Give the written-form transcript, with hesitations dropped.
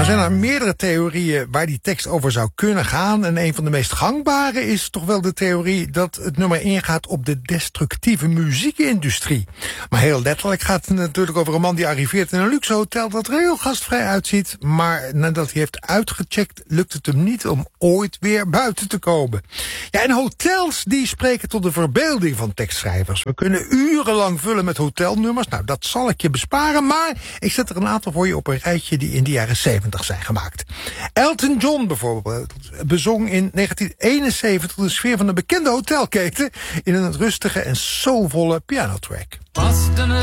Nou zijn er meerdere theorieën waar die tekst over zou kunnen gaan. En een van de meest gangbare is toch wel de theorie dat het nummer ingaat op de destructieve muziekindustrie. Maar heel letterlijk gaat het natuurlijk over een man die arriveert in een luxe hotel dat er heel gastvrij uitziet. Maar nadat hij heeft uitgecheckt, lukt het hem niet om ooit weer buiten te komen. Ja, en hotels die spreken tot de verbeelding van tekstschrijvers. We kunnen urenlang vullen met hotelnummers. Nou, dat zal ik je besparen, maar ik zet er een aantal voor je op een rijtje die in de jaren 70 zijn gemaakt. Elton John bijvoorbeeld bezong in 1971 de sfeer van een bekende hotelketen in een rustige en soulvolle pianotrack.